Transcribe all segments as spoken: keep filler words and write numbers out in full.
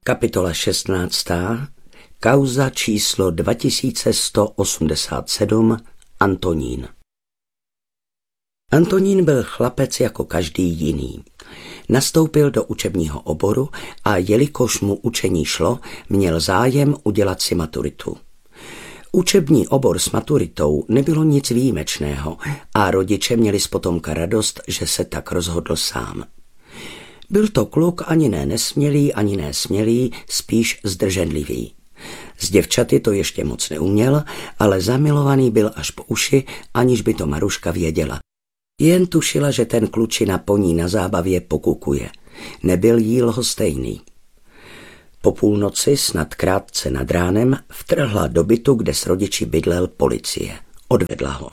Kapitola šestnáctá. Kauza číslo dva tisíce sto osmdesát sedm. Antonín. Antonín byl chlapec jako každý jiný. Nastoupil do učebního oboru a jelikož mu učení šlo, měl zájem udělat si maturitu. Učební obor s maturitou nebylo nic výjimečného a rodiče měli z potomka radost, že se tak rozhodl sám. Byl to kluk ani ne nesmělý, ani ne smělý, spíš zdrženlivý. S děvčaty to ještě moc neuměl, ale zamilovaný byl až po uši, aniž by to Maruška věděla. Jen tušila, že ten klučina po ní na zábavě pokukuje. Nebyl jí lhostejný. Po půlnoci, snad krátce nad ránem, vtrhla do bytu, kde s rodiči bydlel policie. Odvedla ho.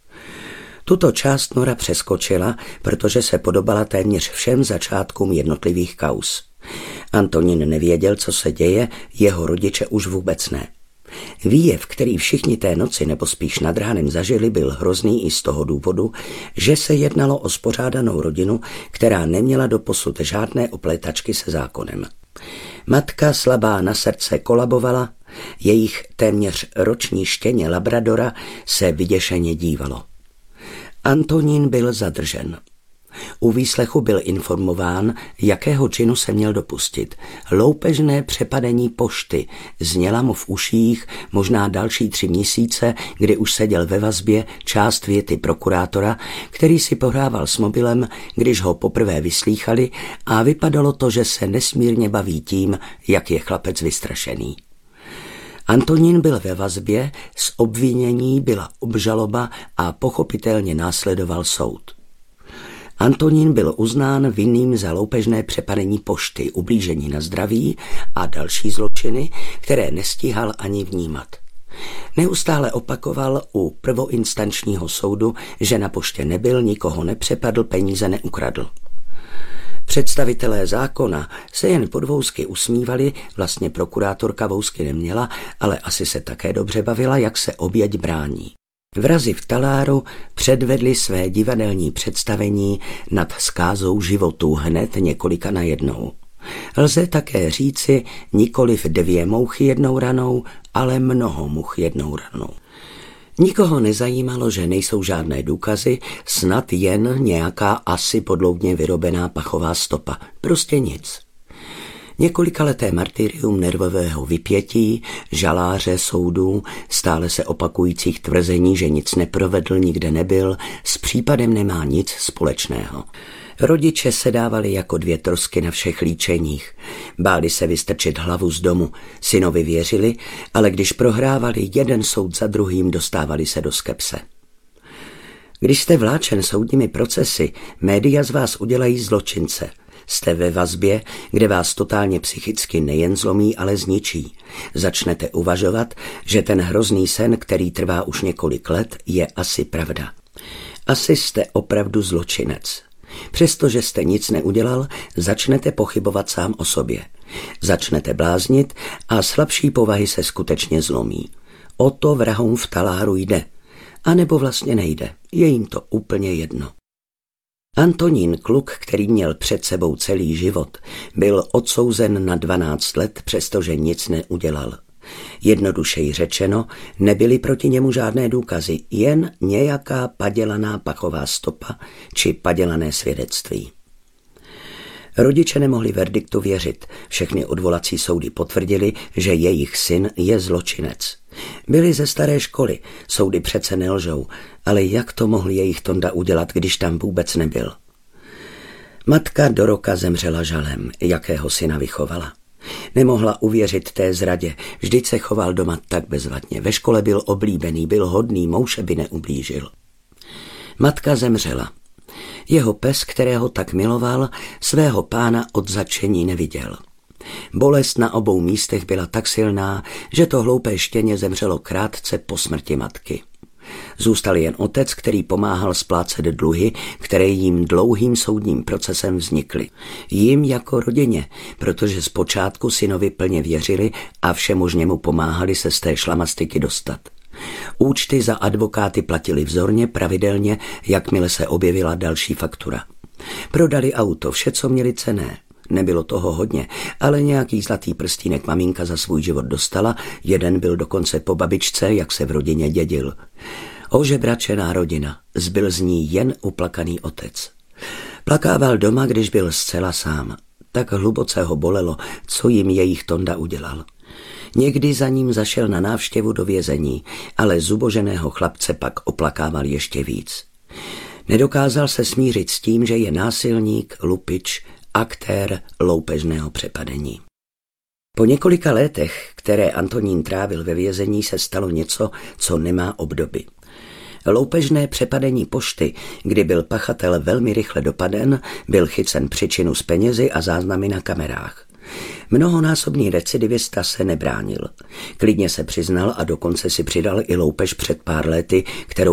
Tuto část Nora přeskočila, protože se podobala téměř všem začátkům jednotlivých kauz. Antonín nevěděl, co se děje, jeho rodiče už vůbec ne. Výjev, který všichni té noci nebo spíš nad ránem zažili, byl hrozný i z toho důvodu, že se jednalo o spořádanou rodinu, která neměla doposud žádné oplétačky se zákonem. Matka slabá na srdce kolabovala, jejich téměř roční štěně labradora se vyděšeně dívalo. Antonín byl zadržen. U výslechu byl informován, jakého činu se měl dopustit. Loupežné přepadení pošty zněla mu v uších možná další tři měsíce, kdy už seděl ve vazbě část věty prokurátora, který si pohrával s mobilem, když ho poprvé vyslýchali a vypadalo to, že se nesmírně baví tím, jak je chlapec vystrašený. Antonín byl ve vazbě, z obvinění byla obžaloba a pochopitelně následoval soud. Antonín byl uznán vinným za loupežné přepadení pošty, ublížení na zdraví a další zločiny, které nestíhal ani vnímat. Neustále opakoval u prvoinstančního soudu, že na poště nebyl, nikoho nepřepadl, peníze neukradl. Představitelé zákona se jen podvousky usmívali, vlastně prokurátorka vousky neměla, ale asi se také dobře bavila, jak se oběť brání. Vrazi v taláru předvedli své divadelní představení nad zkázou životů hned několika najednou. Lze také říci nikoliv dvě mouchy jednou ranou, ale mnoho much jednou ranou. Nikoho nezajímalo, že nejsou žádné důkazy, snad jen nějaká asi podloudně vyrobená pachová stopa. Prostě nic. Několikaleté martyrium nervového vypětí, žaláře soudů, stále se opakujících tvrzení, že nic neprovedl, nikde nebyl, s případem nemá nic společného. Rodiče se dávali jako dvě trosky na všech líčeních. Báli se vystrčit hlavu z domu. Synovi věřili, ale když prohrávali jeden soud za druhým, dostávali se do skepse. Když jste vláčen soudními procesy, média z vás udělají zločince. Jste ve vazbě, kde vás totálně psychicky nejen zlomí, ale zničí. Začnete uvažovat, že ten hrozný sen, který trvá už několik let, je asi pravda. Asi jste opravdu zločinec. Přestože jste nic neudělal, začnete pochybovat sám o sobě. Začnete bláznit a slabší povahy se skutečně zlomí. O to vrahům v taláru jde. A nebo vlastně nejde. Je jim to úplně jedno. Antonín, kluk, který měl před sebou celý život, byl odsouzen na dvanáct let, přestože nic neudělal. Jednodušeji řečeno, nebyly proti němu žádné důkazy, jen nějaká padělaná pachová stopa či padělané svědectví. Rodiče nemohli verdiktu věřit, všechny odvolací soudy potvrdili, že jejich syn je zločinec. Byli ze staré školy, soudy přece nelžou, ale jak to mohl jejich Tonda udělat, když tam vůbec nebyl? Matka do roka zemřela žalem, jakého syna vychovala. Nemohla uvěřit té zradě, vždyť se choval doma tak bezvadně. Ve škole byl oblíbený, byl hodný, mouše by neublížil. Matka zemřela. Jeho pes, kterého tak miloval, svého pána od zatčení neviděl. Bolest na obou místech byla tak silná, že to hloupé štěně zemřelo krátce po smrti matky. Zůstal jen otec, který pomáhal splácet dluhy, které jim dlouhým soudním procesem vznikly. Jim jako rodině, protože zpočátku synovi plně věřili a všemožně mu pomáhali se z té šlamastiky dostat. Účty za advokáty platili vzorně, pravidelně, jakmile se objevila další faktura. Prodali auto, vše, co měli cenné. Nebylo toho hodně, ale nějaký zlatý prstínek maminka za svůj život dostala, jeden byl dokonce po babičce, jak se v rodině dědil. Ožebračená rodina, zbyl z ní jen uplakaný otec. Plakával doma, když byl zcela sám. Tak hluboce ho bolelo, co jim jejich Tonda udělal. Někdy za ním zašel na návštěvu do vězení, ale zuboženého chlapce pak oplakával ještě víc. Nedokázal se smířit s tím, že je násilník, lupič, aktér loupežného přepadení. Po několika letech, které Antonín trávil ve vězení, se stalo něco, co nemá obdoby. Loupežné přepadení pošty, kdy byl pachatel velmi rychle dopaden, byl chycen při činu s penězi a záznamy na kamerách. Mnohonásobný recidivista se nebránil. Klidně se přiznal a dokonce si přidal i loupež před pár lety, kterou